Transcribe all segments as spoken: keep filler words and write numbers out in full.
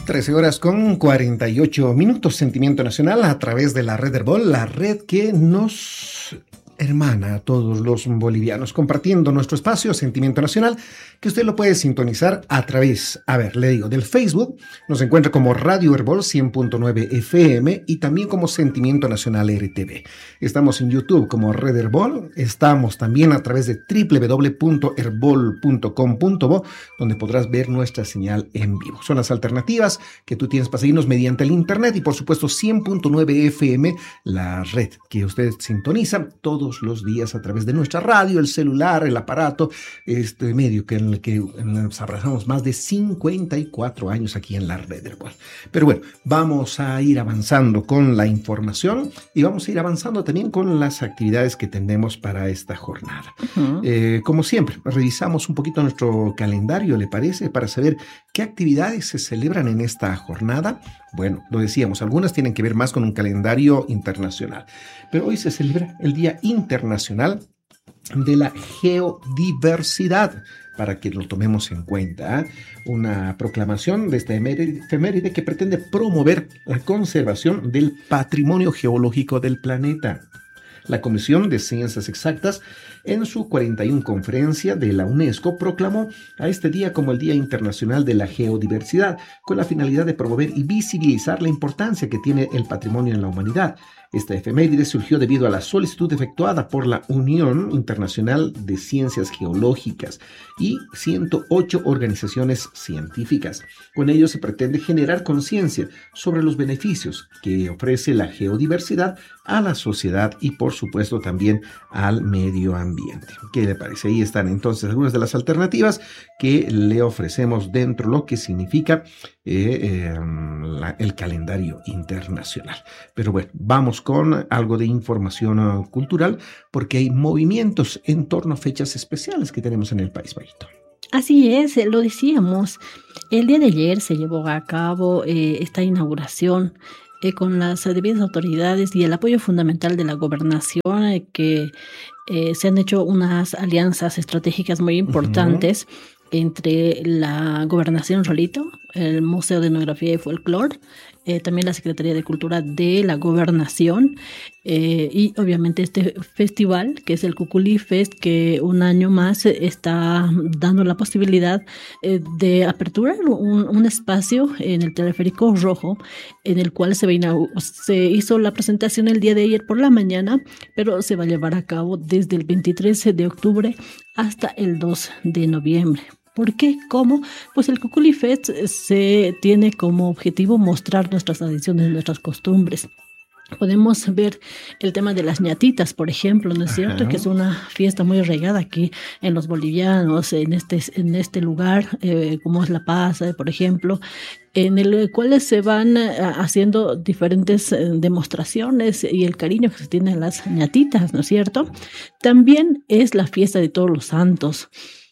trece horas con cuarenta y ocho minutos, Sentimiento Nacional a través de la red Herbol, la red que nos hermana a todos los bolivianos, compartiendo nuestro espacio Sentimiento Nacional, que usted lo puede sintonizar a través, a ver, le digo, del Facebook, nos encuentra como Radio Herbol cien punto nueve F M y también como Sentimiento Nacional R T V. Estamos en YouTube como Red Herbol, estamos también a través de doble u doble u doble u punto herbol punto com punto bo, donde podrás ver nuestra señal en vivo. Son las alternativas que tú tienes para seguirnos mediante el internet y por supuesto cien punto nueve F M, la red que usted sintoniza todos los días a través de nuestra radio, el celular, el aparato, este medio que en el que nos abrazamos más de cincuenta y cuatro años aquí en la red Herbol. Pero bueno, vamos a ir avanzando con la información y vamos a ir avanzando también con las actividades que tenemos para esta jornada. Uh-huh. Eh, como siempre, revisamos un poquito nuestro calendario, ¿le parece? Para saber qué actividades se celebran en esta jornada. Bueno, lo decíamos, algunas tienen que ver más con un calendario internacional, pero hoy se celebra el Día Internacional de la Geodiversidad, para que lo tomemos en cuenta. ¿eh? Una proclamación de esta efeméride que pretende promover la conservación del patrimonio geológico del planeta. La Comisión de Ciencias Exactas, en su cuarenta y una conferencia de la UNESCO, proclamó a este día como el Día Internacional de la Geodiversidad, con la finalidad de promover y visibilizar la importancia que tiene el patrimonio en la humanidad. Esta efeméride surgió debido a la solicitud efectuada por la Unión Internacional de Ciencias Geológicas y ciento ocho organizaciones científicas. Con ello se pretende generar conciencia sobre los beneficios que ofrece la geodiversidad a la sociedad y por supuesto también al medio ambiente. ¿Qué le parece? Ahí están entonces algunas de las alternativas que le ofrecemos dentro de lo que significa eh, eh, la, el calendario internacional. Pero bueno, vamos con algo de información uh, cultural, porque hay movimientos en torno a fechas especiales que tenemos en el país, Mayito. Así es, lo decíamos, el día de ayer se llevó a cabo eh, esta inauguración eh, con las debidas autoridades y el apoyo fundamental de la gobernación, eh, que eh, se han hecho unas alianzas estratégicas muy importantes uh-huh. entre la Gobernación Rolito, el Museo de Etnografía y Folclore, eh, también la Secretaría de Cultura de la Gobernación eh, y obviamente este festival que es el Cuculi Fest, que un año más está dando la posibilidad eh, de aperturar un, un espacio en el Teleférico Rojo, en el cual se, se hizo la presentación el día de ayer por la mañana, pero se va a llevar a cabo desde el veintitrés de octubre hasta el dos de noviembre. ¿Por qué? ¿Cómo? Pues el Cuculi Fest se tiene como objetivo mostrar nuestras tradiciones, nuestras costumbres. Podemos ver el tema de las ñatitas, por ejemplo, ¿no es cierto? Ajá. Que es una fiesta muy arraigada aquí en los bolivianos, en este, en este lugar, eh, como es La Paz, eh, por ejemplo, en el cual se van eh, haciendo diferentes eh, demostraciones y el cariño que se tiene a las ñatitas, ¿no es cierto? También es la fiesta de Todos los Santos.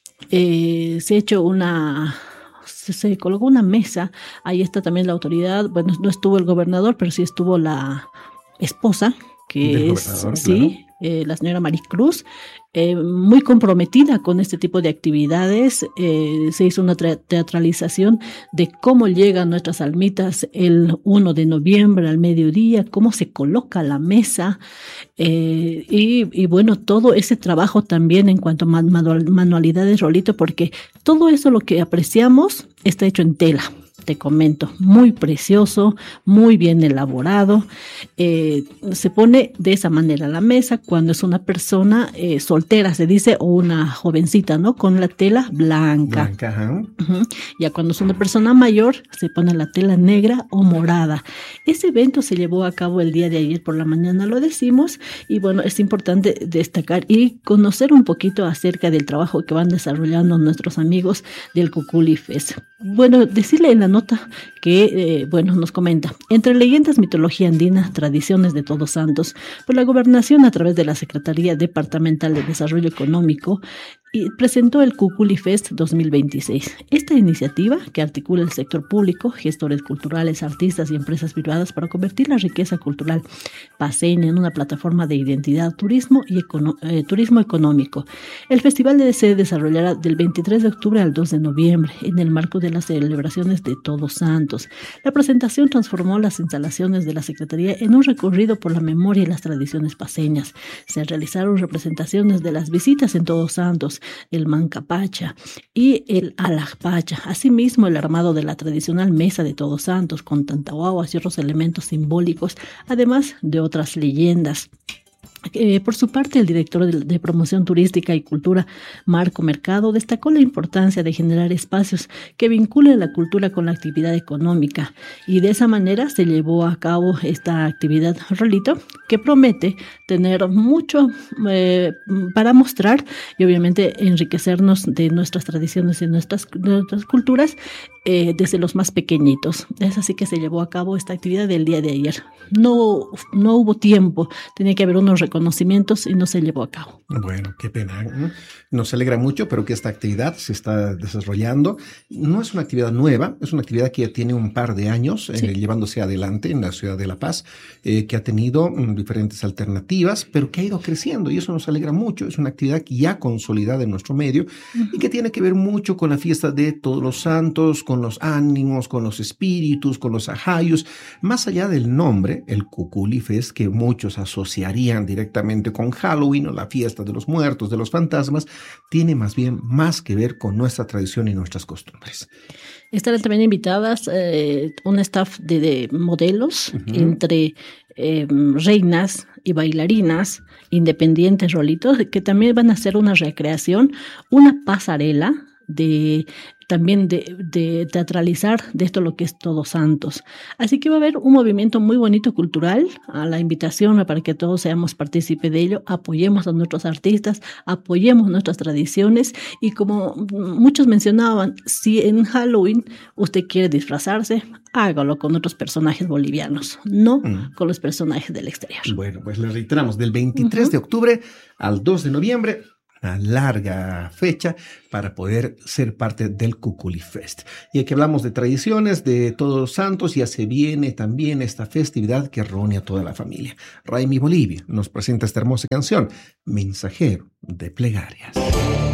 Eh, se ha hecho una... Se, se colocó una mesa, ahí está también la autoridad, bueno, no estuvo el gobernador, pero sí estuvo la esposa, que Del es, gobernador, sí, claro. eh, la señora Maricruz, eh, muy comprometida con este tipo de actividades. Eh, se hizo una tra- teatralización de cómo llegan nuestras almitas el primero de noviembre al mediodía, cómo se coloca la mesa, eh, y, y bueno, todo ese trabajo también en cuanto a manual, manualidades, Rolito, porque todo eso lo que apreciamos está hecho en tela. Te comento, muy precioso, muy bien elaborado. Eh, se pone de esa manera la mesa cuando es una persona eh, soltera, se dice, o una jovencita, ¿no? Con la tela blanca. Blanca, ajá. Uh-huh. Ya cuando es una persona mayor, se pone la tela negra o morada. Ese evento se llevó a cabo el día de ayer por la mañana, lo decimos, y bueno, es importante destacar y conocer un poquito acerca del trabajo que van desarrollando nuestros amigos del Cuculi Fest. Bueno, decirle en la nota que, eh, bueno, nos comenta, entre leyendas, mitología andina, tradiciones de Todos Santos, pues la gobernación a través de la Secretaría Departamental de Desarrollo Económico y presentó el Cuculi Fest dos mil veintiséis. Esta iniciativa, que articula el sector público, gestores culturales, artistas y empresas privadas para convertir la riqueza cultural paceña en una plataforma de identidad, turismo y econo- eh, turismo económico. El festival se desarrollará del veintitrés de octubre al dos de noviembre en el marco de las celebraciones de Todos Santos. Santos. La presentación transformó las instalaciones de la Secretaría en un recorrido por la memoria y las tradiciones paceñas. Se realizaron representaciones de las visitas en Todos Santos, el Mancapacha y el Alajpacha. Asimismo, el armado de la tradicional mesa de Todos Santos con tantahuahuas y otros elementos simbólicos, además de otras leyendas. Eh, por su parte, el director de, de Promoción Turística y Cultura, Marco Mercado, destacó la importancia de generar espacios que vinculen la cultura con la actividad económica, y de esa manera se llevó a cabo esta actividad, Rolito, que promete tener mucho eh, para mostrar y obviamente enriquecernos de nuestras tradiciones y nuestras, nuestras culturas eh, desde los más pequeñitos. Es así que se llevó a cabo esta actividad del día de ayer. No, no hubo tiempo, tenía que haber unos reconocimientos y no se llevó a cabo. Bueno, qué pena. Nos alegra mucho, pero que esta actividad se está desarrollando. No es una actividad nueva, es una actividad que ya tiene un par de años sí. eh, llevándose adelante en la ciudad de La Paz, eh, que ha tenido um, diferentes alternativas, pero que ha ido creciendo y eso nos alegra mucho. Es una actividad ya consolidada en nuestro medio uh-huh. y que tiene que ver mucho con la fiesta de Todos los Santos, con los ánimos, con los espíritus, con los ajayos. Más allá del nombre, el Cuculi Fest, que muchos asociarían directamente con Halloween o la fiesta de los muertos, de los fantasmas, tiene más bien más que ver con nuestra tradición y nuestras costumbres. Estarán también invitadas eh, un staff de, de modelos uh-huh. entre eh, reinas y bailarinas independientes, Rolitos, que también van a hacer una recreación, una pasarela de también de, de teatralizar de esto lo que es Todos Santos. Así que va a haber un movimiento muy bonito cultural, a la invitación para que todos seamos partícipes de ello, apoyemos a nuestros artistas, apoyemos nuestras tradiciones y como muchos mencionaban, si en Halloween usted quiere disfrazarse, hágalo con otros personajes bolivianos, no mm. con los personajes del exterior. Bueno, pues le reiteramos, del veintitrés uh-huh. de octubre al dos de noviembre, una larga fecha para poder ser parte del Cuculi Fest. Y aquí hablamos de tradiciones de Todos los Santos, ya se viene también esta festividad que reúne a toda la familia. Raimi Bolivia nos presenta esta hermosa canción, Mensajero de Plegarias.